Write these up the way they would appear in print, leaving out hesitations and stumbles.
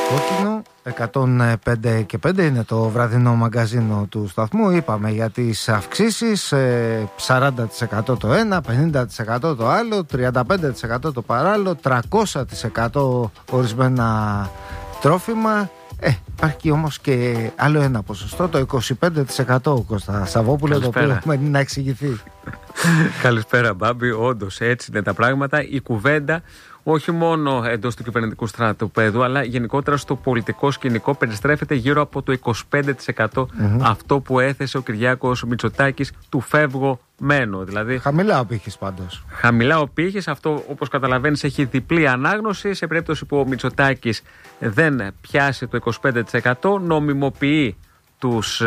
Κόκκινο, 105 και 5 είναι το βραδινό μαγκαζίνο του σταθμού. Είπαμε για τις αυξήσεις, 40% το ένα, 50% το άλλο, 35% το παράλληλο, 300% ορισμένα τρόφιμα. Υπάρχει όμως και άλλο ένα ποσοστό, το 25%, Κώστα Σαββόπουλο, το οποίο μένει να εξηγηθεί. Καλησπέρα, Μπάμπη. Όντως έτσι είναι τα πράγματα. Η κουβέντα όχι μόνο εντός του κυβερνητικού στρατοπέδου, αλλά γενικότερα στο πολιτικό σκηνικό περιστρέφεται γύρω από το 25%, αυτό που έθεσε ο Κυριάκος Μητσοτάκης του φεύγω μένω. Δηλαδή, χαμηλά ο πύχης πάντως. Χαμηλά ο πύχης, αυτό όπως καταλαβαίνεις έχει διπλή ανάγνωση. Σε περίπτωση που ο Μητσοτάκης δεν πιάσει το 25%, νομιμοποιεί τους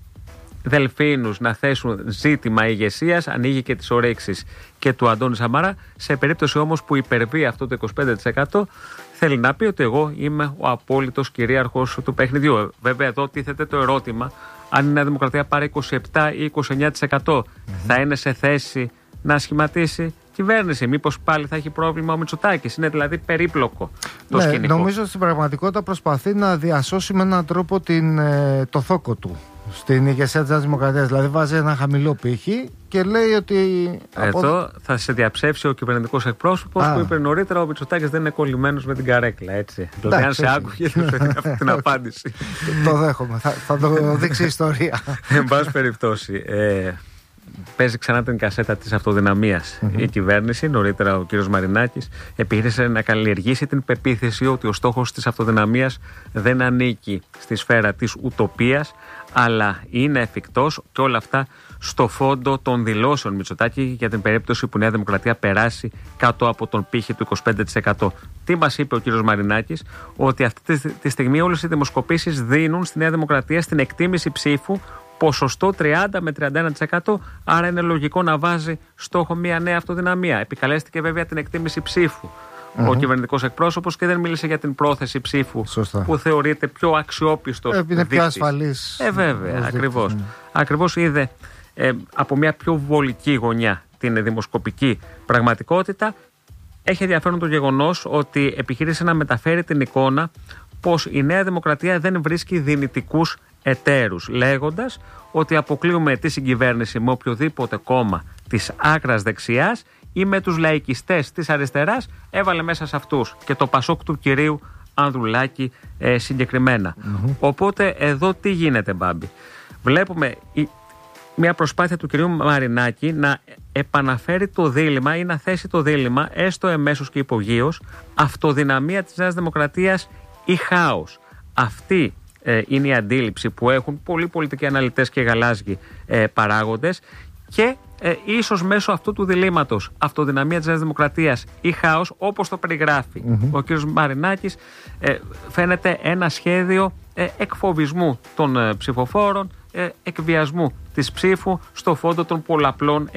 Δελφίνους να θέσουν ζήτημα ηγεσίας, ανοίγει και τις ορέξεις και του Αντώνη Σαμαρά. Σε περίπτωση όμως που υπερβεί αυτό το 25%, θέλει να πει ότι εγώ είμαι ο απόλυτος κυρίαρχος του παιχνιδιού. Βέβαια, εδώ τίθεται το ερώτημα αν η Νέα Δημοκρατία πάρει 27 ή 29%, θα είναι σε θέση να σχηματίσει κυβέρνηση? Μήπως πάλι θα έχει πρόβλημα ο Μητσοτάκης? Είναι δηλαδή περίπλοκο το σκηνικό. Νομίζω στην πραγματικότητα προσπαθεί να διασώσει με έναν τρόπο το θόκο του στην ηγεσία της Δημοκρατίας. Δηλαδή βάζει ένα χαμηλό πύχη και λέει ότι. Εδώ θα σε διαψεύσει ο κυβερνητικός εκπρόσωπος που είπε νωρίτερα ο Μητσοτάκης δεν είναι κολλημένος με την καρέκλα. Έτσι. Δηλαδή, αν σε άκουγε, θα αυτή την απάντηση. Το δέχομαι. Θα το δείξει η ιστορία. Εν πάση περιπτώσει. Παίζει ξανά την κασέτα της αυτοδυναμίας η κυβέρνηση. Νωρίτερα ο κύριος Μαρινάκης επιχείρησε να καλλιεργήσει την πεποίθηση ότι ο στόχος της αυτοδυναμίας δεν ανήκει στη σφαίρα της ουτοπίας, αλλά είναι εφικτός, και όλα αυτά στο φόντο των δηλώσεων Μητσοτάκη για την περίπτωση που η Νέα Δημοκρατία περάσει κάτω από τον πύχη του 25%. Τι μας είπε ο κύριος Μαρινάκης? Ότι αυτή τη στιγμή όλες οι δημοσκοπήσεις δίνουν στη Νέα Δημοκρατία στην εκτίμηση ψήφου ποσοστό 30 με 31%, άρα είναι λογικό να βάζει στόχο μια νέα αυτοδυναμία. Επικαλέστηκε βέβαια την εκτίμηση ψήφου ο κυβερνητικός εκπρόσωπος και δεν μίλησε για την πρόθεση ψήφου. Σωστά. Που θεωρείται πιο αξιόπιστος. Είναι πιο ασφαλής. Βέβαια, ακριβώς. Ακριβώς είδε από μια πιο βολική γωνιά την δημοσκοπική πραγματικότητα. Έχει ενδιαφέρον το γεγονός ότι επιχείρησε να μεταφέρει την εικόνα πως η Νέα Δημοκρατία δεν βρίσκει δυνητικούς εταίρους, λέγοντας ότι αποκλείουμε τη συγκυβέρνηση με οποιοδήποτε κόμμα της άκρας δεξιάς ή με τους λαϊκιστές της αριστεράς, έβαλε μέσα σε αυτούς και το Πασόκ του κυρίου Ανδρουλάκη συγκεκριμένα. Οπότε εδώ τι γίνεται, Μπάμπη? Βλέπουμε μια προσπάθεια του κυρίου Μαρινάκη να επαναφέρει το δίλημμα ή να θέσει το δίλημμα, έστω εμέσως και υπογείως, αυτοδυναμία της Νέας Δημοκρατίας ή χάος. Αυτή είναι η αντίληψη που έχουν πολλοί πολιτικοί αναλυτές και γαλάζιοι παράγοντες και ίσως μέσω αυτού του διλήμματος αυτοδυναμία της Νέας Δημοκρατίας ή χάος, όπως το περιγράφει ο κ. Μαρινάκης, φαίνεται ένα σχέδιο εκφοβισμού των ψηφοφόρων, εκβιασμού της ψήφου στο φόντο των πολλαπλών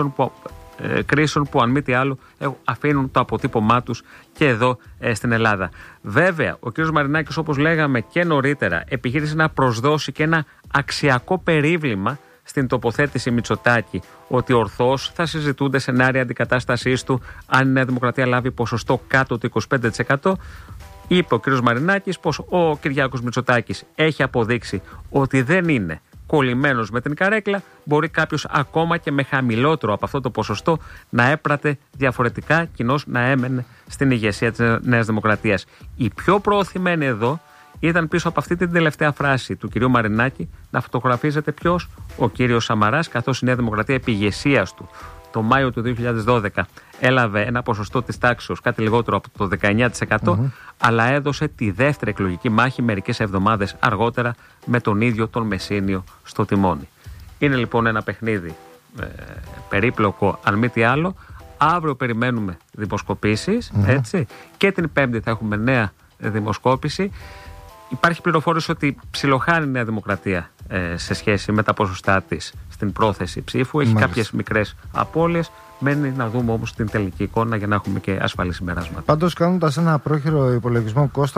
κρίσεων που αν μη τι άλλο αφήνουν το αποτύπωμά τους και εδώ στην Ελλάδα. Βέβαια, ο κ. Μαρινάκης, όπως λέγαμε και νωρίτερα, επιχείρησε να προσδώσει και ένα αξιακό περίβλημα στην τοποθέτηση Μητσοτάκη, ότι ορθώς θα συζητούνται σενάρια αντικατάστασής του αν η Νέα Δημοκρατία λάβει ποσοστό κάτω του 25%. Είπε ο κ. Μαρινάκης πως ο Κυριάκος Μητσοτάκης έχει αποδείξει ότι δεν είναι κολλημένος με την καρέκλα, μπορεί κάποιος ακόμα και με χαμηλότερο από αυτό το ποσοστό να έπρατε διαφορετικά, κοινώς να έμενε στην ηγεσία της Νέας Δημοκρατίας. Η πιο προωθημένη εδώ ήταν πίσω από αυτή την τελευταία φράση του κυρίου Μαρινάκη να φωτογραφίζεται ποιος? Ο κύριος Σαμαράς, καθώς η Νέα Δημοκρατία επί ηγεσίας του το Μάιο του 2012 έλαβε ένα ποσοστό της τάξης κάτι λιγότερο από το 19%, αλλά έδωσε τη δεύτερη εκλογική μάχη μερικές εβδομάδες αργότερα με τον ίδιο τον Μεσσήνιο στο τιμόνι. Είναι λοιπόν ένα παιχνίδι περίπλοκο, αν μη τι άλλο. Αύριο περιμένουμε δημοσκοπήσεις, έτσι, και την Πέμπτη θα έχουμε νέα δημοσκόπηση. Υπάρχει πληροφόρηση ότι ψιλοχάνει η Νέα Δημοκρατία σε σχέση με τα ποσοστά της στην πρόθεση ψήφου. Έχει κάποιες μικρές απώλειες. Μένει να δούμε όμως την τελική εικόνα για να έχουμε και ασφαλή συμπεράσματα. Πάντως, κάνοντας ένα πρόχειρο υπολογισμό, Κώστα,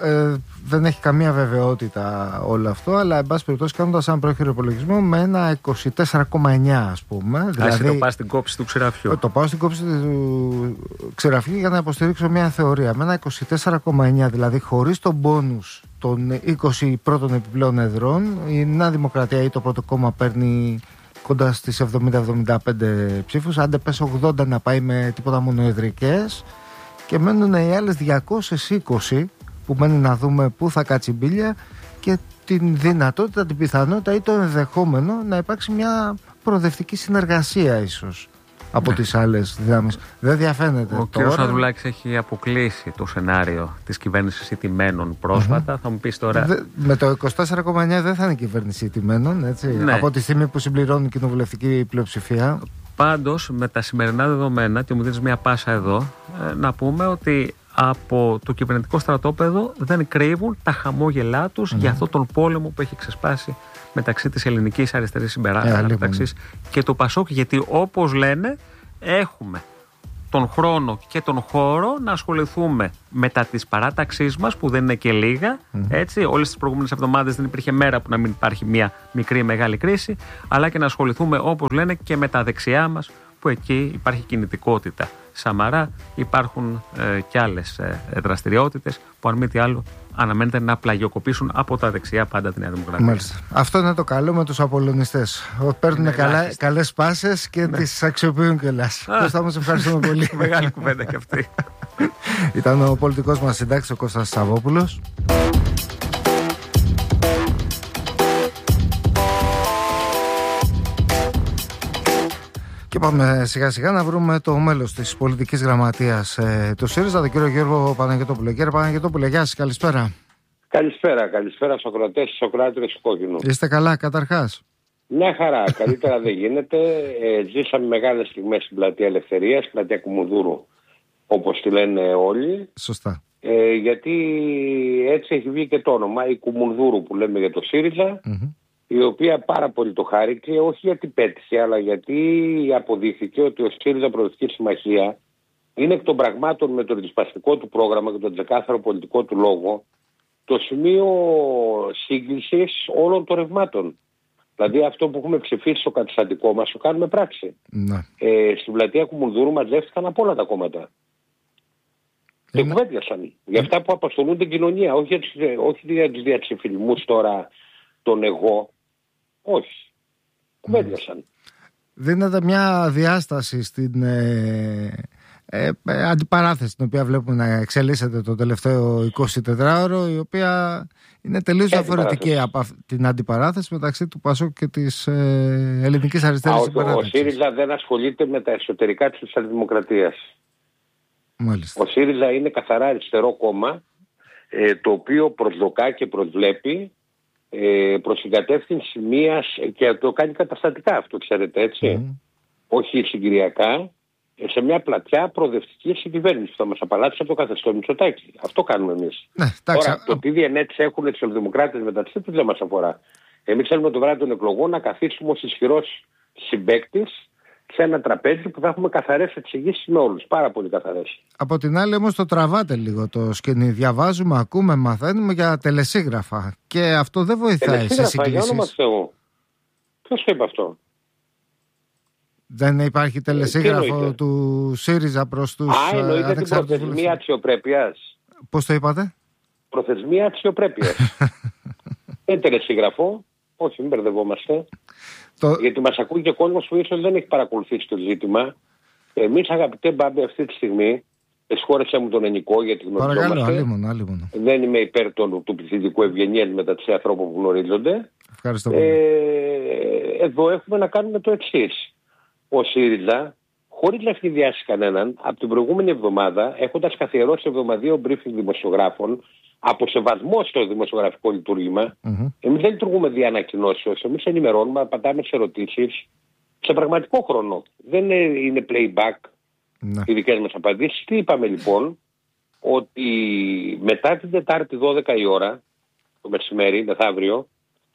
δεν έχει καμία βεβαιότητα όλο αυτό, αλλά εν πάση περιπτώσει κάνοντας έναν πρόχειρο υπολογισμό με ένα 24,9 ας πούμε. Δηλαδή το πας στην κόψη του ξηραφιού. Το πάω στην κόψη του ξηραφιού για να υποστηρίξω μια θεωρία. Με ένα 24,9, δηλαδή χωρίς τον μπόνους των 20 πρώτων επιπλέον εδρών, η Νέα Δημοκρατία ή το πρώτο κόμμα παίρνει κοντά στις 70-75 ψήφους. Άντε πες 80 να πάει με τίποτα μονοεδρικές. Και μένουν οι άλλες 220 που μένει να δούμε πού θα κάτσει η μπίλια και την δυνατότητα, την πιθανότητα ή το ενδεχόμενο να υπάρξει μια προοδευτική συνεργασία ίσως από τις άλλες δυνάμεις. Δεν διαφαίνεται. Ο κ. Σαδουλάκης έχει αποκλείσει το σενάριο της κυβέρνησης ηττημένων πρόσφατα. Θα μου πεις τώρα. Με το 24,9 δεν θα είναι κυβέρνηση ηττημένων, έτσι. Ναι. Από τη στιγμή που συμπληρώνει η κοινοβουλευτική πλειοψηφία. Πάντως, με τα σημερινά δεδομένα, και μου δίνεις μια πάσα εδώ, να πούμε ότι από το κυβερνητικό στρατόπεδο δεν κρύβουν τα χαμόγελά τους για αυτόν τον πόλεμο που έχει ξεσπάσει μεταξύ της ελληνικής αριστερής συμπαράταξης και του Πασόκ, γιατί όπως λένε έχουμε τον χρόνο και τον χώρο να ασχοληθούμε μετά της παράταξής μας, που δεν είναι και λίγα, έτσι, όλες τις προηγούμενες εβδομάδες δεν υπήρχε μέρα που να μην υπάρχει μια μικρή μεγάλη κρίση, αλλά και να ασχοληθούμε, όπως λένε, και με τα δεξιά μας, που εκεί υπάρχει κινητικότητα. Σαμαρά, υπάρχουν και άλλες δραστηριότητες που αν μη τι άλλο αναμένεται να πλαγιοκοπήσουν από τα δεξιά πάντα τη Νέα Δημοκρατία. Μάλιστα. Αυτό είναι το καλό με τους απολωνιστές. Παίρνουν καλές πάσες και τις αξιοποιούν κιόλας. Κώστα, μας ευχαριστούμε πολύ. Μεγάλη κουβέντα κι αυτή. Ήταν ο πολιτικός μας συντάκτης, ο Κώστας Σαββόπουλος. Και πάμε σιγά σιγά να βρούμε το μέλος της πολιτικής γραμματείας του ΣΥΡΙΖΑ, τον κύριο Γιώργο Παναγιωτόπουλο. Κύριε Παναγιωτόπουλο, γεια σας, καλησπέρα. Καλησπέρα Σοκρατές, Σοκράτηρες του Κόκκινου. Είστε καλά καταρχάς? Μια χαρά, καλύτερα δεν γίνεται. Ζήσαμε μεγάλες στιγμές στην πλατεία Ελευθερίας, πλατεία Κουμουνδούρου, όπως τη λένε όλοι. Σωστά. Γιατί έτσι έχει βγει και το όνομα, η Κουμουνδούρου που λέμε για το ΣΥΡΙΖΑ, η οποία πάρα πολύ το χάρηκε, όχι γιατί πέτυχε, αλλά γιατί αποδείχθηκε ότι ο ΣΥΡΙΖΑ Προοδευτική Συμμαχία είναι εκ των πραγμάτων με το ριζοσπαστικό του πρόγραμμα και τον ξεκάθαρο πολιτικό του λόγο το σημείο σύγκλησης όλων των ρευμάτων. Δηλαδή αυτό που έχουμε ψηφίσει στο καταστατικό μας το κάνουμε πράξη. Ναι. Στην πλατεία Κουμουνδούρου μαζεύτηκαν από όλα τα κόμματα. Και κουβέντιασαν για αυτά που απασχολούν την κοινωνία, όχι για τους διαψηφιλμούς τώρα τον εγώ. Όχι. Κουβέντιασαν. Δίνεται μια διάσταση στην αντιπαράθεση την οποία βλέπουμε να εξελίσσεται το τελευταίο 24ωρο, η οποία είναι τελείως διαφορετική από την αντιπαράθεση μεταξύ του Πασόκ και της ελληνικής αριστερής συμπαράταξης. Ο ΣΥΡΙΖΑ δεν ασχολείται με τα εσωτερικά της Σοσιαλδημοκρατίας. Μάλιστα. Ο ΣΥΡΙΖΑ είναι καθαρά αριστερό κόμμα, το οποίο προσδοκά και προσβλέπει προς την κατεύθυνση μίας, και το κάνει καταστατικά αυτό, ξέρετε, έτσι, όχι συγκυριακά, σε μια πλατιά προοδευτική συγκυβέρνηση που θα μας απαλλάξει από το καθεστώς Μητσοτάκη. Αυτό κάνουμε εμείς. Ναι, τώρα, το τι διενέτηση έχουν οι σοσιαλδημοκράτες μεταξύ τους δεν μας αφορά. Εμείς θέλουμε το βράδυ των εκλογών να καθίσουμε ως ισχυρός συμπαίκτης σε ένα τραπέζι που θα έχουμε καθαρές εξηγήσεις με όλους. Πάρα πολύ καθαρές. Από την άλλη όμως το τραβάτε λίγο το σκηνή. Διαβάζουμε, ακούμε, μαθαίνουμε για τελεσίγραφα. Και αυτό δεν βοηθάει σε συγκλήσεις. Για όνομα Θεού. Ποιος το είπε αυτό? Δεν υπάρχει τελεσίγραφο του ΣΥΡΙΖΑ προς τους ανεξάρτητους? Εννοείται την προθεσμία αξιοπρέπειας. Πώς το είπατε? Προθεσμία αξιοπρέπειας. Δεν τελεσίγραφο. Όχι, μην μπερδευόμαστε. Γιατί μας ακούει και ο κόσμος που ίσως δεν έχει παρακολουθήσει το ζήτημα. Εμείς, αγαπητέ Μπάμπη, αυτή τη στιγμή, εσχώρεσέ μου τον Ενικό γιατί γνωριζόμαστε. Παρακαλώ, δεν είμαι υπέρ του πληθυντικού ευγενίας μεταξύ ανθρώπων που γνωρίζονται. Ευχαριστώ πολύ. Εδώ έχουμε να κάνουμε το εξής. Ο ΣΥΡΙΖΑ, χωρίς να ευνηδιάσει κανέναν, από την προηγούμενη εβδομάδα, έχοντας καθιερώσει εβδομαδιαίο briefing δημοσιογράφων, από σεβασμό στο δημοσιογραφικό λειτουργήμα, εμείς δεν λειτουργούμε δια ανακοινώσεως. Εμείς ενημερώνουμε, απαντάμε σε ερωτήσεις σε πραγματικό χρόνο. Δεν είναι playback οι δικές μας απαντήσεις. Τι είπαμε λοιπόν? Ότι μετά την Τετάρτη 12 η ώρα, το μεσημέρι, μεθαύριο,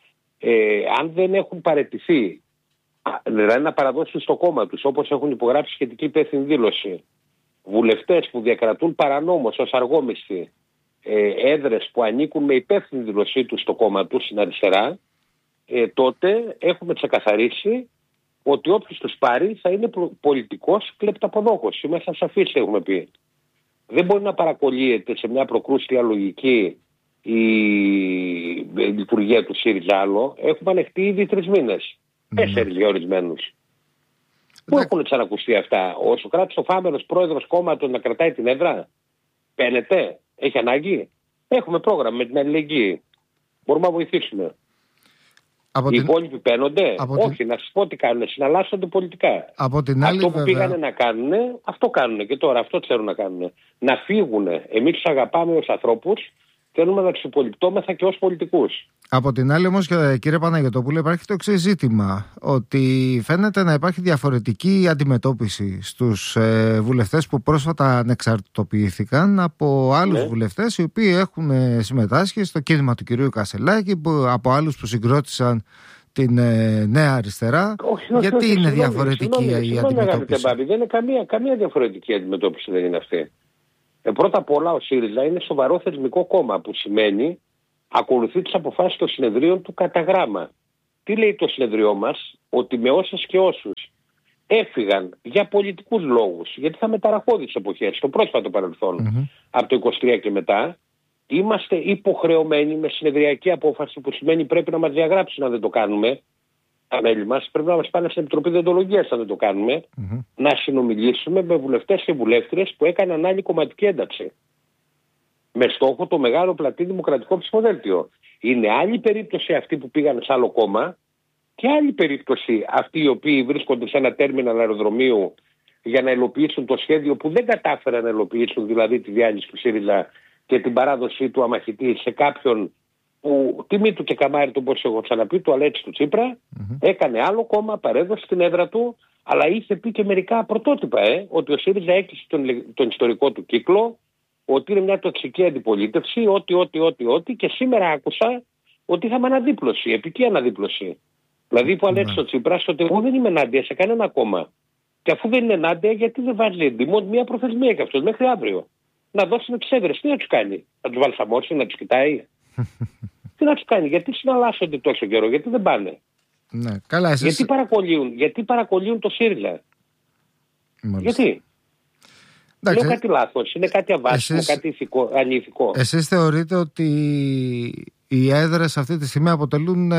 αν δεν έχουν παραιτηθεί, δηλαδή να παραδώσουν στο κόμμα τους, όπως έχουν υπογράψει σχετική υπεύθυνη δήλωση, βουλευτές που διακρατούν παρανόμως ως αργόμιστοι έδρες που ανήκουν με υπεύθυνη δήλωσή του στο κόμμα του, στην αριστερά, τότε έχουμε ξεκαθαρίσει ότι όποιος τους πάρει θα είναι πολιτικός κλεπταποδόχος. Είμαστε σαφείς, έχουμε πει. Δεν μπορεί να παρακολύεται σε μια προκρούστια λογική η λειτουργία του ΣΥΡΙΖΑ άλλο. Έχουμε ανεχτεί ήδη 3 μήνες. 4 για ορισμένους. Πού έχουν ξανακουστεί αυτά? Ο Σωκράτης ο Φάμελος, πρόεδρος κόμματος, να κρατάει την έδρα? Παίνεται? Έχει ανάγκη? Έχουμε πρόγραμμα με την αλληλεγγύη. Μπορούμε να βοηθήσουμε. Οι υπόλοιποι παίρνονται? Όχι, να σας πω τι κάνουν. Συναλλάσσονται πολιτικά. Από την άλλη, αυτό που πήγανε να κάνουν, αυτό κάνουν και τώρα. Αυτό ξέρουν να κάνουν. Να φύγουν. Εμείς τους αγαπάμε ως ανθρώπους. Θέλουμε να τους υπολοιπτώμεθα και ως πολιτικούς. Από την άλλη όμως, κύριε Παναγιωτόπουλε, υπάρχει το εξής ζήτημα. Ότι φαίνεται να υπάρχει διαφορετική αντιμετώπιση στους βουλευτές που πρόσφατα ανεξαρτητοποιήθηκαν από άλλους βουλευτές οι οποίοι έχουν συμμετάσχει στο κίνημα του κυρίου Κασελάκη, από άλλους που συγκρότησαν την Νέα Αριστερά. Γιατί είναι διαφορετική η αντιμετώπιση? Δεν είναι καμία διαφορετική αντιμετώπιση, δεν είναι αυτή. Πρώτα απ' όλα ο ΣΥΡΙΖΑ είναι σοβαρό θεσμικό κόμμα, που σημαίνει ακολουθεί τις αποφάσεις των συνεδρίων του κατά γράμμα. Τι λέει το συνεδριό μας? Ότι με όσες και όσους έφυγαν για πολιτικούς λόγους, γιατί θα μεταραχώδεις εποχές, στο πρόσφατο παρελθόν, από το 23 και μετά, είμαστε υποχρεωμένοι με συνεδριακή απόφαση, που σημαίνει πρέπει να μας διαγράψουν αν δεν το κάνουμε. Τα μέλη μας πρέπει να μας πάνε στην Επιτροπή Δεοντολογίας αν δεν το κάνουμε, να συνομιλήσουμε με βουλευτές και βουλεύτριες που έκαναν άλλη κομματική ένταξη. Με στόχο το μεγάλο πλατή δημοκρατικό ψηφοδέλτιο. Είναι άλλη περίπτωση αυτοί που πήγαν σε άλλο κόμμα και άλλη περίπτωση αυτοί οι οποίοι βρίσκονται σε ένα τέρμιναλ αεροδρομίου για να υλοποιήσουν το σχέδιο που δεν κατάφεραν να υλοποιήσουν, δηλαδή τη διάλυση του ΣΥΡΙΖΑ και την παράδοσή του αμαχητή σε κάποιον που τιμή του και καμάρι του, όπως έχω ξαναπεί, του Αλέξη του Τσίπρα, έκανε άλλο κόμμα, παρέδωσε την έδρα του, αλλά είχε πει και μερικά πρωτότυπα, ότι ο ΣΥΡΙΖΑ έκλεισε τον ιστορικό του κύκλο, ότι είναι μια τοξική αντιπολίτευση, ότι και σήμερα άκουσα ότι είχαμε αναδίπλωση, επική αναδίπλωση. Δηλαδή που Αλέξη ο Τσίπρας ότι εγώ δεν είμαι ενάντια σε κανένα κόμμα. Και αφού δεν είναι ενάντια, γιατί δεν βάζει εντυμών μια προθεσμία και αυτός μέχρι αύριο? Να δώσει τις έδρες, τι να τους κάνει? Να τους βαλσαμώσει, να τους κοιτάει? Τι να τους κάνει? Γιατί συναλλάσσονται τόσο καιρό? Γιατί δεν πάνε? Ναι, καλά, εσείς... γιατί παρακολύουν το ΣΥΡΙΖΑ? Γιατί? Εντάξει, λέω κάτι λάθος, είναι κάτι αβάσιμο, κάτι ανήθικο. Εσείς θεωρείτε ότι οι έδρες αυτή τη στιγμή αποτελούν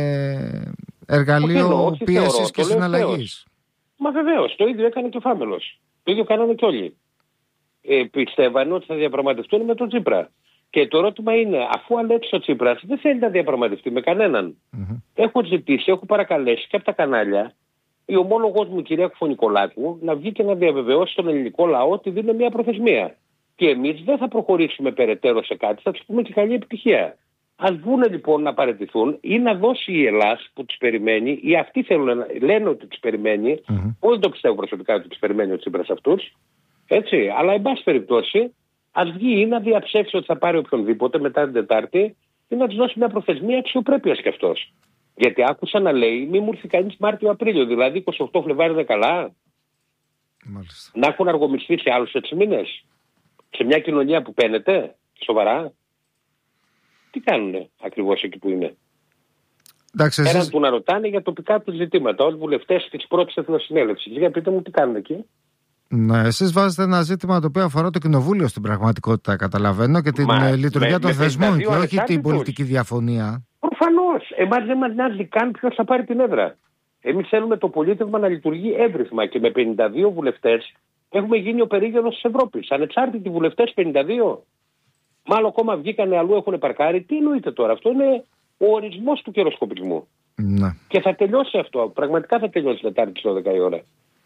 εργαλείο πίεσης και συναλλαγής? Μα βεβαίως, το ίδιο έκανε και ο Φάμελος. Το ίδιο κάνανε κι όλοι. Πιστεύανε ότι θα διαπραγματευτούν με τον Τσίπρα. Και το ερώτημα είναι, αφού Αλέξης ο Τσίπρας δεν θέλει να διαπραγματευτεί με κανέναν, έχω ζητήσει, έχω παρακαλέσει και από τα κανάλια η ομόλογος μου, η κυρία Κουφωνικολάκου, να βγει και να διαβεβαιώσει τον ελληνικό λαό ότι δίνει μια προθεσμία. Και εμείς δεν θα προχωρήσουμε περαιτέρω σε κάτι, θα τους πούμε και καλή επιτυχία. Ας βγουν λοιπόν να παραιτηθούν ή να δώσει η Ελλάς που τους περιμένει, ή αυτοί λένε ότι τους περιμένει, εγώ δεν το πιστεύω προσωπικά ότι τους περιμένει ο Τσίπρας αυτούς, έτσι, αλλά εν πάση περιπτώσει, ας βγει ή να διαψεύσει ότι θα πάρει οποιονδήποτε μετά την Τετάρτη ή να τους δώσει μια προθεσμία αξιοπρέπειας κι αυτός. Γιατί άκουσα να λέει μη μου έρθει κανείς Μάρτιο-Απρίλιο, δηλαδή 28 Φλεβάρι είναι καλά. Μάλιστα. Να έχουν αργομισθεί σε άλλους 6 μήνες. Σε μια κοινωνία που παίνεται, σοβαρά. Τι κάνουνε ακριβώς εκεί που είναι? Εντάξει, Έναν που να ρωτάνε για τοπικά τους ζητήματα, ως βουλευτές της πρώτης εθνοσυνέλευσης. Για πείτε μου τι κάνουν εκεί. Ναι, εσείς βάζετε ένα ζήτημα το οποίο αφορά το κοινοβούλιο στην πραγματικότητα, καταλαβαίνω, και την λειτουργία των θεσμών και όχι την πολιτική διαφωνία. Προφανώς. Εμάς δεν μας νοιάζει καν ποιος θα πάρει την έδρα. Εμείς θέλουμε το πολίτευμα να λειτουργεί εύρυθμα και με 52 βουλευτές έχουμε γίνει ο περίγυρος της Ευρώπης. Ανεξάρτητοι βουλευτές 52. Μάλλον ακόμα βγήκανε αλλού, έχουν παρκάρει. Τι εννοείται τώρα? Αυτό είναι ο ορισμός του καιροσκοπισμού. Ναι. Και θα τελειώσει αυτό. Πραγματικά θα τελειώσει Τετάρτη στις 12 η ώρα.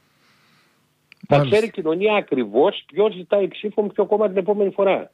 Θα ξέρει η κοινωνία ακριβώς ποιος ζητάει ψήφο με ποιο κόμμα την επόμενη φορά.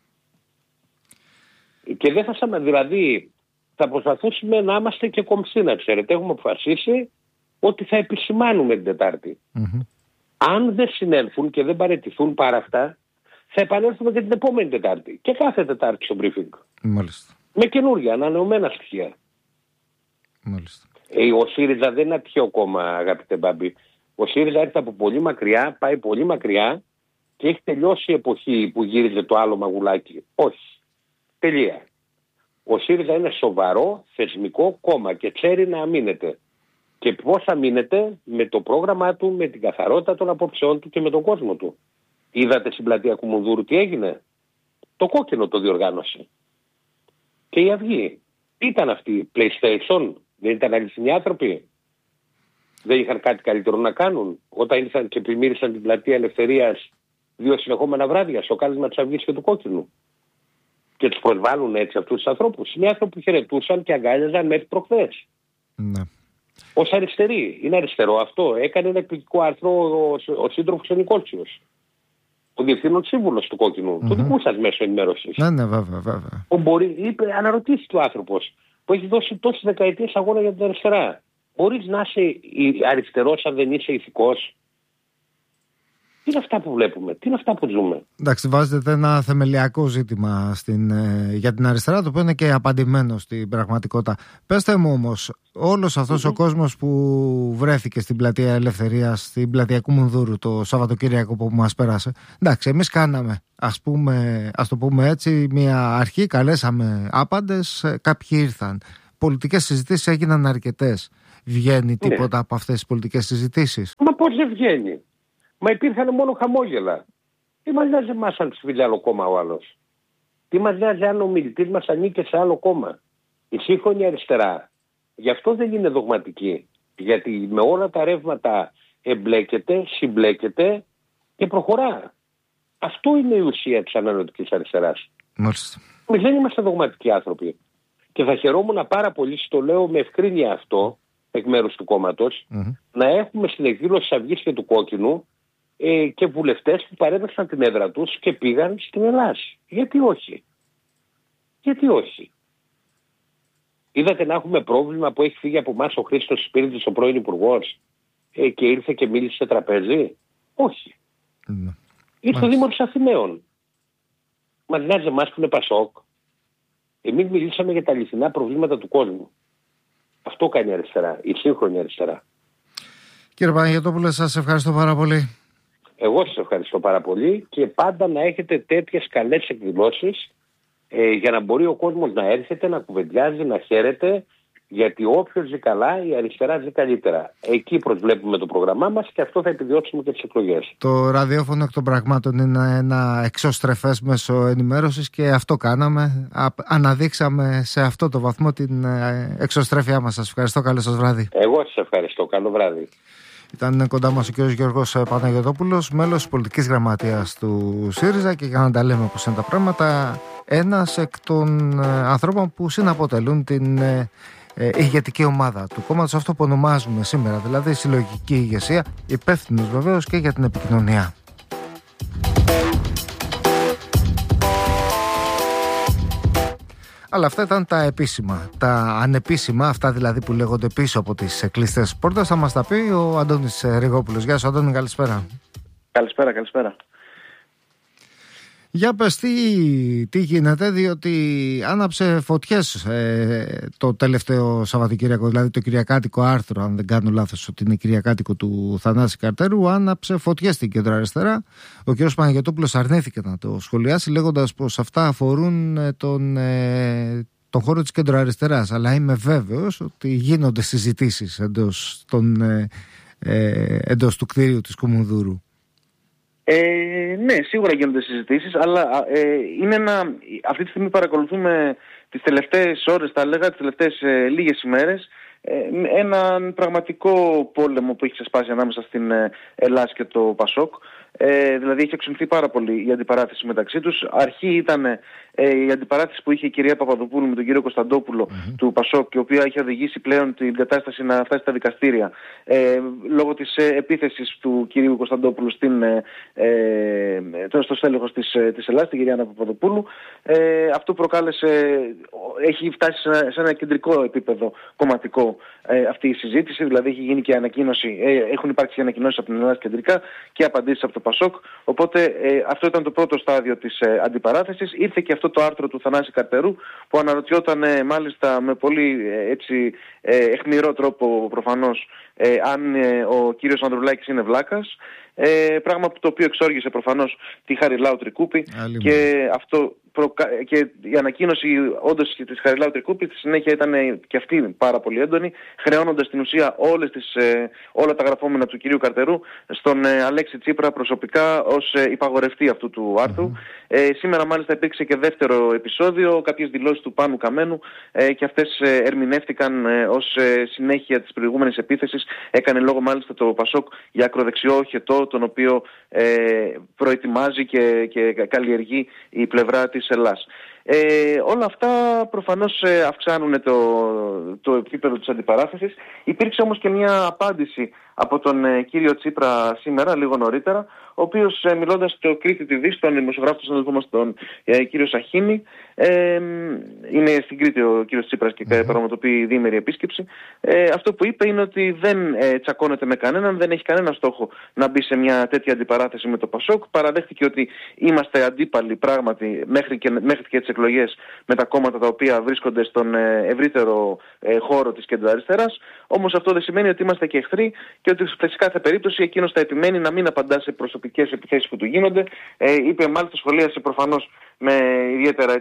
Και δεν θα δηλαδή θα προσπαθήσουμε να είμαστε και κομψοί, να ξέρετε. Έχουμε αποφασίσει ότι θα επισημάνουμε την Τετάρτη. Αν δεν συνέλθουν και δεν παραιτηθούν πάρα αυτά, θα επανέλθουμε και την επόμενη Τετάρτη. Και κάθε Τετάρτη στο briefing. Μάλιστα. Με καινούργια, ανανεωμένα στοιχεία. Μάλιστα. Ο ΣΥΡΙΖΑ δεν είναι ένα τυχαίο κόμμα, αγαπητέ Μπάμπη. Ο ΣΥΡΙΖΑ έρχεται από πολύ μακριά, πάει πολύ μακριά και έχει τελειώσει η εποχή που γύριζε το άλλο μαγουλάκι. Όχι. Τελεία. Ο ΣΥΡΙΖΑ είναι σοβαρό θεσμικό κόμμα και ξέρει να αμήνεται. Και πώς αμήνεται? Με το πρόγραμμά του, με την καθαρότητα των απόψεών του και με τον κόσμο του. Είδατε στην πλατεία Κουμουνδούρου τι έγινε? Το κόκκινο το διοργάνωσε. Και η Αυγή. Τι ήταν αυτή? PlayStation? Δεν ήταν αληθινοί άνθρωποι? Δεν είχαν κάτι καλύτερο να κάνουν? Όταν ήρθαν και πλημμύρισαν την πλατεία Ελευθερίας 2 συνεχόμενα βράδια στο κάλεσμα της Αυγής και του κόκκινου. Και τους προσβάλλουν έτσι αυτούς τους ανθρώπους. Είναι άνθρωποι που χαιρετούσαν και αγκάλιαζαν μέχρι προχθές. Ναι. Ως αριστεροί. Είναι αριστερό αυτό? Έκανε ένα εκπληκτικό άρθρο ο σύντροφος ο Νικόλτσιος, ο διευθύνων σύμβουλος του κόκκινου, του δικού σας μέσω ενημέρωσης. Ναι, βέβαια. Είπε, αναρωτήθηκε ο άνθρωπος που έχει δώσει τόσες δεκαετίες αγώνα για την αριστερά. Μπορείς να είσαι αριστερός αν δεν είσαι ηθικός? Τι είναι αυτά που βλέπουμε, τι είναι αυτά που ζούμε? Εντάξει, βάζετε ένα θεμελιακό ζήτημα για την αριστερά, το οποίο είναι και απαντημένο στην πραγματικότητα. Πέστε μου όμως, όλος αυτός ο κόσμος που βρέθηκε στην πλατεία Ελευθερίας, στην πλατεία Κουμουνδούρου το Σαββατοκύριακο που μας πέρασε, εντάξει, εμείς κάναμε, ας το πούμε έτσι, μια αρχή, καλέσαμε άπαντες, κάποιοι ήρθαν. Πολιτικές συζητήσεις έγιναν αρκετές. Βγαίνει τίποτα από αυτές τις πολιτικές συζητήσεις? Μα πώς δεν βγαίνει? Μα υπήρχαν μόνο χαμόγελα. Τι μας νοιάζει εμάς αν ψηφίζει άλλο κόμμα ο άλλος? Τι μας νοιάζει αν ο μιλητής μας ανήκει σε άλλο κόμμα? Η σύγχρονη αριστερά γι' αυτό δεν είναι δογματική. Γιατί με όλα τα ρεύματα εμπλέκεται, συμπλέκεται και προχωρά. Αυτό είναι η ουσία της αναλυτικής αριστεράς. Μάλιστα. Εμείς δεν είμαστε δογματικοί άνθρωποι. Και θα χαιρόμουν πάρα πολύ, στο λέω με ευκρίνεια αυτό, εκ μέρους του κόμματος, να έχουμε στην εκδήλωση της Αυγής και του Κόκκινου και βουλευτές που παρέδωσαν την έδρα τους και πήγαν στην Ελλάση. Γιατί όχι? Γιατί όχι? Είδατε να έχουμε πρόβλημα που έχει φύγει από εμάς ο Χρήστος Σπύριτης, ο πρώην υπουργός, και ήρθε και μίλησε σε τραπέζι? Όχι. Ήρθε ο Δήμαρχος Αθηναίων. Μας νοιάζει εμάς που είναι Πασόκ? Εμείς μιλήσαμε για τα αληθινά προβλήματα του κόσμου. Αυτό κάνει η αριστερά, η σύγχρονη αριστερά. Κύριε Παναγιωτόπουλε, σας ευχαριστώ πάρα πολύ. Εγώ σας ευχαριστώ πάρα πολύ και πάντα να έχετε τέτοιες καλές εκδηλώσεις για να μπορεί ο κόσμος να έρχεται, να κουβεντιάζει, να χαίρεται, γιατί όποιος ζει καλά, η αριστερά ζει καλύτερα. Εκεί προσβλέπουμε το πρόγραμμά μας και αυτό θα επιδιώξουμε και τις εκλογές. Το ραδιόφωνο εκ των πραγμάτων είναι ένα εξωστρεφές μέσο ενημέρωσης και αυτό κάναμε. Αναδείξαμε σε αυτό το βαθμό την εξωστρέφειά μας. Σας ευχαριστώ. Καλό σας βράδυ. Εγώ σας ευχαριστώ. Καλό βράδυ. Ήταν κοντά μας ο κ. Γιώργος Παναγιωτόπουλος, μέλος της πολιτικής γραμματείας του ΣΥΡΙΖΑ, και για να τα λέμε πώς είναι τα πράγματα, ένας εκ των ανθρώπων που συναποτελούν την ηγετική ομάδα του κόμματος, αυτό που ονομάζουμε σήμερα δηλαδή συλλογική ηγεσία, υπεύθυνος βεβαίως και για την επικοινωνία. Αλλά αυτά ήταν τα επίσημα. Τα ανεπίσημα, αυτά δηλαδή που λέγονται πίσω από τις κλειστές πόρτες, θα μας τα πει ο Αντώνης Ριγόπουλος. Γεια σου Αντώνη, καλησπέρα. Καλησπέρα. Για πες τι γίνεται, διότι άναψε φωτιές το τελευταίο Σαββατοκύριακο, δηλαδή το κυριακάτικο άρθρο, αν δεν κάνω λάθος ότι είναι κυριακάτικο, του Θανάση Καρτερού, άναψε φωτιές στην κεντροαριστερά. Ο κ. Παναγιωτόπουλος αρνήθηκε να το σχολιάσει, λέγοντας πως αυτά αφορούν τον χώρο της κεντροαριστεράς, αλλά είμαι βέβαιος ότι γίνονται συζητήσεις εντός του κτίριου της Κουμουνδούρου. Ναι, σίγουρα γίνονται συζητήσεις, αλλά αυτή τη στιγμή παρακολουθούμε τις τελευταίες ώρες, θα λέγα, τις τελευταίες λίγες ημέρες, έναν πραγματικό πόλεμο που έχει ξεσπάσει ανάμεσα στην Ελλάς και το Πασόκ. Δηλαδή έχει εξομοιωθεί πάρα πολύ η αντιπαράθεση μεταξύ τους. Αρχή ήταν η αντιπαράθεση που είχε η κυρία Παπαδοπούλου με τον κύριο Κωνσταντόπουλο του Πασόκ, η οποία είχε οδηγήσει πλέον την κατάσταση να φτάσει στα δικαστήρια λόγω της επίθεσης του κυρίου Κωνσταντόπουλου στο στέλεχος της Ελλάδας, την κυρία Παπαδοπούλου. Αυτό έχει φτάσει σε ένα κεντρικό επίπεδο κομματικό αυτή η συζήτηση, δηλαδή έχει γίνει και ανακοίνωση, έχουν υπάρξει και ανακοινώσεις από την Ελλάδα κεντρικά και απαντήσεις από το Πασόκ. Οπότε αυτό ήταν το πρώτο στάδιο της αντιπαράθεσης. Ήρθε και αυτό το άρθρο του Θανάση Καρτερού, που αναρωτιόταν μάλιστα με πολύ αιχμηρό τρόπο προφανώς αν ο κύριος Ανδρουλάκης είναι βλάκας. Πράγμα που το οποίο εξόργησε προφανώς τη Χαριλάου Τρικούπη και αυτό. Και η ανακοίνωση όντως της Χαριλάου Τρικούπη στη συνέχεια ήταν και αυτή πάρα πολύ έντονη, χρεώνοντας στην ουσία όλα τα γραφόμενα του κυρίου Καρτερού στον Αλέξη Τσίπρα προσωπικά ως υπαγορευτή αυτού του άρθρου. Σήμερα μάλιστα υπήρξε και δεύτερο επεισόδιο, κάποιες δηλώσεις του Πάνου Καμένου και αυτές ερμηνεύτηκαν ως συνέχεια της προηγούμενης επίθεσης. Έκανε λόγο μάλιστα το Πασόκ για ακροδεξιό χετό, τον οποίο προετοιμάζει και καλλιεργεί η πλευρά της Ελλάς. Όλα αυτά προφανώς αυξάνουν το επίπεδο της αντιπαράθεσης. Υπήρξε όμως και μια απάντηση από τον κύριο Τσίπρα σήμερα, λίγο νωρίτερα, ο οποίος μιλώντας στο Κρήτη TV, στον δημοσιογράφο του συναδελφού μας, τον κύριο Σαχίνη, είναι στην Κρήτη ο κύριος Τσίπρας και πραγματοποιεί διήμερη επίσκεψη, αυτό που είπε είναι ότι δεν τσακώνεται με κανέναν, δεν έχει κανένα στόχο να μπει σε μια τέτοια αντιπαράθεση με το Πασόκ. Παραδέχτηκε ότι είμαστε αντίπαλοι πράγματι μέχρι και τις εκλογές με τα κόμματα τα οποία βρίσκονται στον ευρύτερο χώρο της κεντροαριστεράς, όμως αυτό δεν σημαίνει ότι είμαστε και εχθροί και ότι σε κάθε περίπτωση εκείνος θα επιμένει να μην απαντά σε προσωπικές επιθέσεις που του γίνονται. Είπε μάλιστα, σχολίασε προφανώς με ιδιαίτερα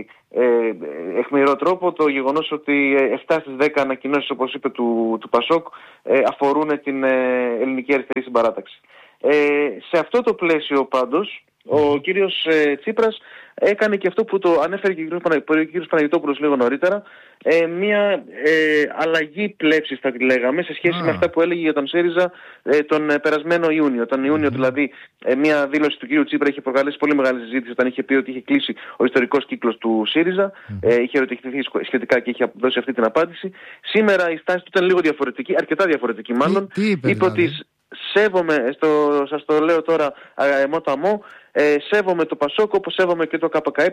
αιχμηρό τρόπο το γεγονός ότι 7 στις 10 ανακοινώσεις, όπως είπε, του Πασόκ αφορούν την ελληνική αριστερή συμπαράταξη. Σε αυτό το πλαίσιο πάντως ο κύριος Τσίπρας έκανε και αυτό που το ανέφερε και ο κύριος Παναγιτόπουλος λίγο νωρίτερα, μια αλλαγή πλεύσης θα τη λέγαμε σε σχέση με αυτά που έλεγε για τον ΣΥΡΙΖΑ τον περασμένο Ιούνιο. Τον Ιούνιο δηλαδή μια δήλωση του κύριου Τσίπρα είχε προκαλέσει πολύ μεγάλη συζήτηση όταν είχε πει ότι είχε κλείσει ο ιστορικός κύκλος του ΣΥΡΙΖΑ, είχε ερωτηθεί σχετικά και είχε δώσει αυτή την απάντηση. Σήμερα η στάση του ήταν λίγο διαφορετική, αρκετά διαφορετική μάλλον. Είπε ότι σέβομαι, σας το λέω τώρα μόταμό, σέβομαι το Πασόκ όπως σέβομαι και το ΚΚΕ,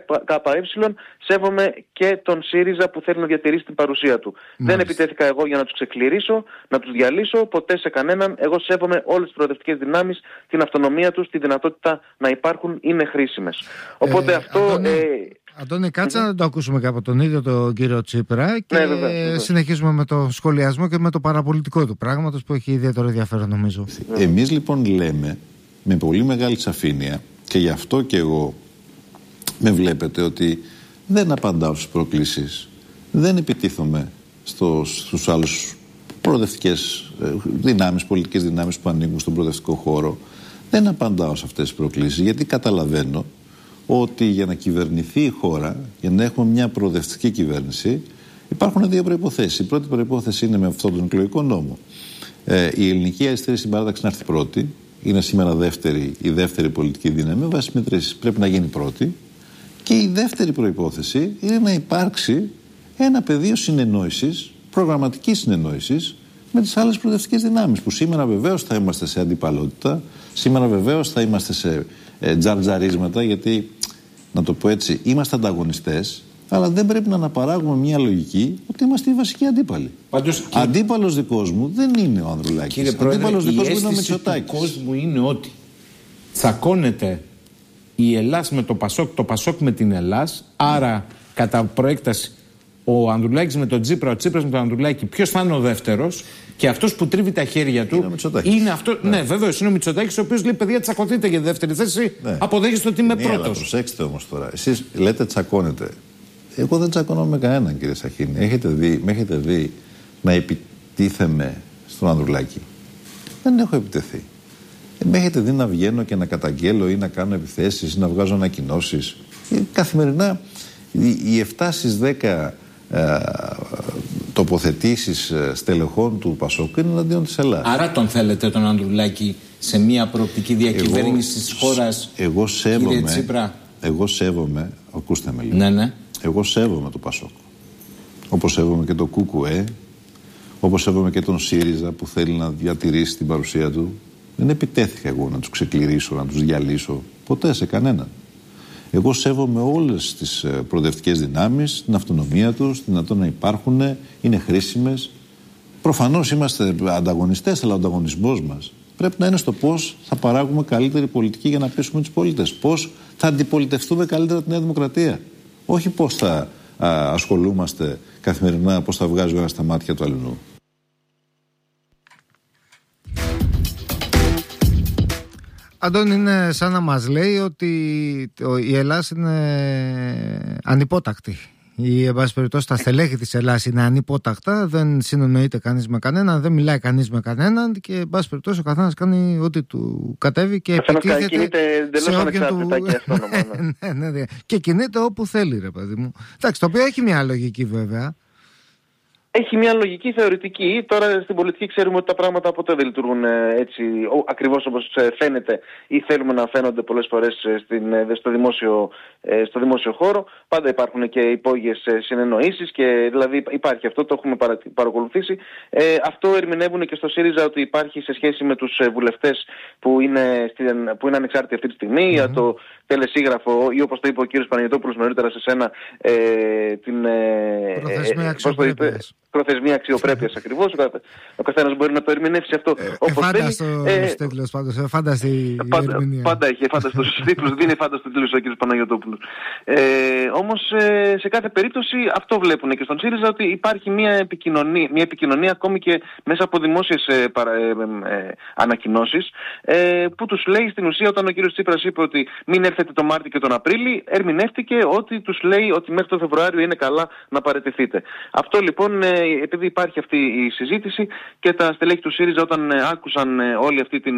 σέβομαι και τον ΣΥΡΙΖΑ που θέλει να διατηρήσει την παρουσία του. Δεν επιτέθηκα εγώ για να τους ξεκληρίσω, να τους διαλύσω, ποτέ σε κανέναν. Εγώ σέβομαι όλες τις προοδευτικές δυνάμεις, την αυτονομία τους, τη δυνατότητα να υπάρχουν, είναι χρήσιμες. Οπότε αυτό... Αντώνη, κάτσε να το ακούσουμε και από τον ίδιο τον κύριο Τσίπρα και βέβαια. Συνεχίζουμε με το σχολιασμό και με το παραπολιτικό του πράγματος που έχει ιδιαίτερο ενδιαφέρον, νομίζω. Εμείς λοιπόν λέμε με πολύ μεγάλη σαφήνεια, και γι' αυτό και εγώ με βλέπετε, ότι δεν απαντάω στις προκλήσεις, δεν επιτίθομαι στους άλλους προοδευτικές δυνάμεις, πολιτικές δυνάμεις που ανήκουν στον προοδευτικό χώρο. Δεν απαντάω σε αυτές τις προκλήσεις, γιατί καταλαβαίνω ότι για να κυβερνηθεί η χώρα, για να έχουμε μια προοδευτική κυβέρνηση, υπάρχουν δύο προϋποθέσεις. Η πρώτη προϋπόθεση είναι με αυτόν τον εκλογικό νόμο η ελληνική αριστερή συμπαράταξη να έρθει πρώτη. Είναι σήμερα η δεύτερη πολιτική δύναμη, βάσει μετρήσεις. Πρέπει να γίνει πρώτη. Και η δεύτερη προϋπόθεση είναι να υπάρξει ένα πεδίο συνεννόησης, προγραμματικής συνεννόησης με τις άλλες προοδευτικές δυνάμεις, που σήμερα βεβαίως θα είμαστε σε αντιπαλότητα, σήμερα βεβαίως θα είμαστε σε τζαρτζαρίσματα, γιατί, να το πω έτσι, είμαστε ανταγωνιστές, αλλά δεν πρέπει να αναπαράγουμε μια λογική ότι είμαστε οι βασικοί αντίπαλοι. Αντίπαλος δικός μου δεν είναι ο Ανδρουλάκης. Κύριε Πρόεδρε, αντίπαλος δικός μου είναι ο Μητσοτάκης. του κόσμου είναι ότι τσακώνεται η Ελλάς με το Πασόκ με την Ελλάς, άρα κατά προέκταση ο Ανδρουλάκης με τον Τσίπρα, ο Τσίπρας με τον Ανδρουλάκη, ποιος θα είναι ο δεύτερος, και αυτός που τρίβει τα χέρια του είναι αυτό. Ναι, βεβαίως είναι ο Μητσοτάκης, ο οποίος λέει: παιδιά, τσακωθείτε για δεύτερη θέση. Ναι. Αποδέχεστε ότι είμαι πρώτος. Αλλά προσέξτε όμως τώρα. Εσείς λέτε τσακώνετε. Εγώ δεν τσακώνομαι με κανέναν, κύριε Σαχίνη. Με έχετε δει να επιτίθεμαι στον Ανδρουλάκη? Δεν έχω επιτεθεί. Με έχετε δει να βγαίνω και να καταγγέλω ή να κάνω επιθέσεις ή να βγάζω ανακοινώσεις? Καθημερινά οι 7 στις 10 τοποθετήσεις στελεχών του Πασόκ είναι εναντίον της Ελλάδας. Άρα τον θέλετε τον Ανδρουλάκη σε μια προοπτική διακυβέρνηση της χώρας, κύριε Τσίπρα? Εγώ σέβομαι, ακούστε με λίγο. Ναι. Εγώ σέβομαι το Πασόκ. Όπως σέβομαι και το ΚΚΕ, όπως σέβομαι και τον ΣΥΡΙΖΑ που θέλει να διατηρήσει την παρουσία του. Δεν επιτέθηκα εγώ να τους ξεκληρίσω, να τους διαλύσω. Ποτέ σε κανέναν. Εγώ σέβομαι όλες τις προοδευτικές δυνάμεις, την αυτονομία τους, την δυνατότητα να υπάρχουν, είναι χρήσιμες. Προφανώς είμαστε ανταγωνιστές, αλλά ο ανταγωνισμός μας πρέπει να είναι στο πώς θα παράγουμε καλύτερη πολιτική για να πείσουμε τους πολίτες. Πώς θα αντιπολιτευτούμε καλύτερα τη Νέα Δημοκρατία. Όχι πώς θα ασχολούμαστε καθημερινά, πώς θα βγάζει ο ένας τα μάτια του αλληνού. Αντώνη, είναι σαν να μας λέει ότι η Ελλάδα είναι ανυπότακτη. Ή, εν πάση περιπτώσει, τα στελέχη της Ελλάδας είναι ανυπότακτα, δεν συνονοείται κανείς με κανέναν, δεν μιλάει κανείς με κανέναν και, εν πάση περιπτώσει, ο καθένας κάνει ό,τι του κατέβει και επικοινωνείται σε όποιον του. Ναι. Και κινείται όπου θέλει, ρε παιδί μου. Εντάξει, το οποίο έχει μια λογική βέβαια. Έχει μια λογική θεωρητική. Τώρα στην πολιτική ξέρουμε ότι τα πράγματα ποτέ δεν λειτουργούν έτσι ακριβώς όπως φαίνεται ή θέλουμε να φαίνονται πολλές φορές στο δημόσιο χώρο. Πάντα υπάρχουν και υπόγειες συνεννοήσεις και δηλαδή υπάρχει αυτό, το έχουμε παρακολουθήσει. Αυτό ερμηνεύουν και στο ΣΥΡΙΖΑ ότι υπάρχει σε σχέση με τους βουλευτές που είναι ανεξάρτητοι αυτή τη στιγμή, για το τελεσίγραφο ή όπως το είπε ο κύριος Παναγιωτόπουλος νωρίτερα σε σένα, την προθεσμία αξιοπρέπειας ακριβώς. Ο καθένας μπορεί να το ερμηνεύσει αυτό όπως θέλει. Τίτλος πάντως, φάνταστη ερμηνεία. Πάντα έχει φάνταστος τίτλος, δεν είναι φάνταστος τίτλος ο κύριος Παναγιωτόπουλος. Όμως σε κάθε περίπτωση αυτό βλέπουν και στον ΣΥΡΙΖΑ, ότι υπάρχει μια επικοινωνία ακόμη και μέσα από δημόσιες ανακοινώσεις, που τους λέει στην ουσία, όταν ο κύριος Τσίπρας είπε ότι μην έρθετε το Μάρτιο και τον Απρίλιο, ερμηνεύτηκε ότι τους λέει ότι μέχρι το Φεβρουάριο είναι καλά να παραιτηθείτε. Αυτό λοιπόν, επειδή υπάρχει αυτή η συζήτηση και τα στελέχη του ΣΥΡΙΖΑ, όταν άκουσαν όλη αυτή την